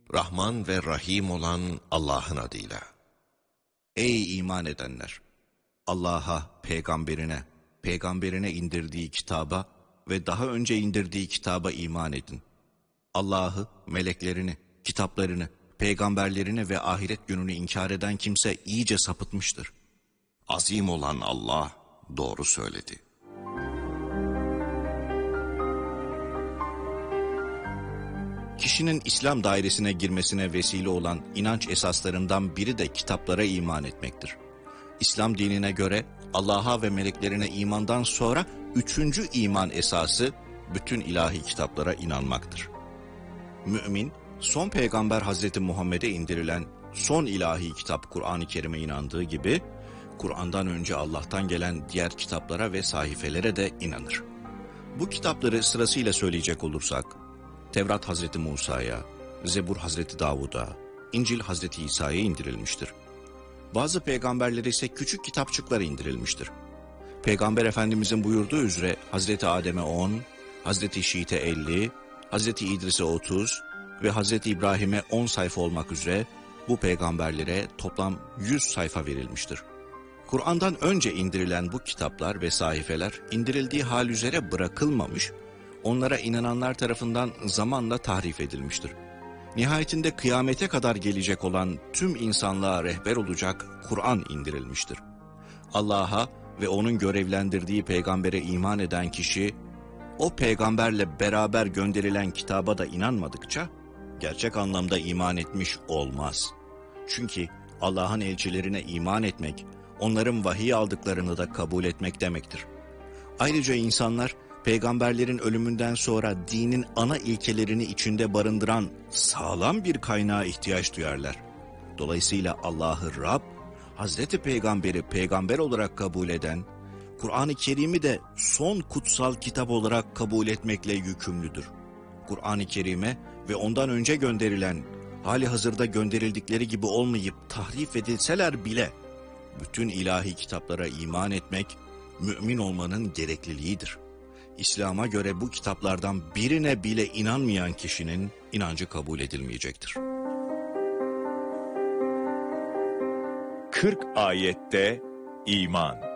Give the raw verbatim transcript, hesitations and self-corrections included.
Rahman ve Rahim olan Allah'ın adıyla. Ey iman edenler! Allah'a, peygamberine, peygamberine indirdiği kitaba ve daha önce indirdiği kitaba iman edin. Allah'ı, meleklerini, kitaplarını, peygamberlerini ve ahiret gününü inkar eden kimse iyice sapıtmıştır. Azim olan Allah doğru söyledi. Kişinin İslam dairesine girmesine vesile olan inanç esaslarından biri de kitaplara iman etmektir. İslam dinine göre Allah'a ve meleklerine imandan sonra üçüncü iman esası bütün ilahi kitaplara inanmaktır. Mümin, son peygamber Hazreti Muhammed'e indirilen son ilahi kitap Kur'an-ı Kerim'e inandığı gibi, Kur'an'dan önce Allah'tan gelen diğer kitaplara ve sahifelere de inanır. Bu kitapları sırasıyla söyleyecek olursak, Tevrat Hazreti Musa'ya, Zebur Hazreti Davud'a, İncil Hazreti İsa'ya indirilmiştir. Bazı peygamberlere ise küçük kitapçıklara indirilmiştir. Peygamber Efendimizin buyurduğu üzere Hazreti Adem'e on, Hazreti Şiit'e elli, Hazreti İdris'e otuz ve Hazreti İbrahim'e on sayfa olmak üzere bu peygamberlere toplam yüz sayfa verilmiştir. Kur'an'dan önce indirilen bu kitaplar ve sahifeler indirildiği hal üzere bırakılmamış, onlara inananlar tarafından zamanla tahrif edilmiştir. Nihayetinde kıyamete kadar gelecek olan tüm insanlığa rehber olacak Kur'an indirilmiştir. Allah'a ve onun görevlendirdiği peygambere iman eden kişi, o peygamberle beraber gönderilen kitaba da inanmadıkça, gerçek anlamda iman etmiş olmaz. Çünkü Allah'ın elçilerine iman etmek, onların vahiy aldıklarını da kabul etmek demektir. Ayrıca insanlar, peygamberlerin ölümünden sonra dinin ana ilkelerini içinde barındıran sağlam bir kaynağa ihtiyaç duyarlar. Dolayısıyla Allah'ı Rab, Hazreti Peygamberi peygamber olarak kabul eden, Kur'an-ı Kerim'i de son kutsal kitap olarak kabul etmekle yükümlüdür. Kur'an-ı Kerim'e ve ondan önce gönderilen, hali hazırda gönderildikleri gibi olmayıp tahrif edilseler bile, bütün ilahi kitaplara iman etmek, mümin olmanın gerekliliğidir. İslam'a göre bu kitaplardan birine bile inanmayan kişinin inancı kabul edilmeyecektir. kırk ayette iman.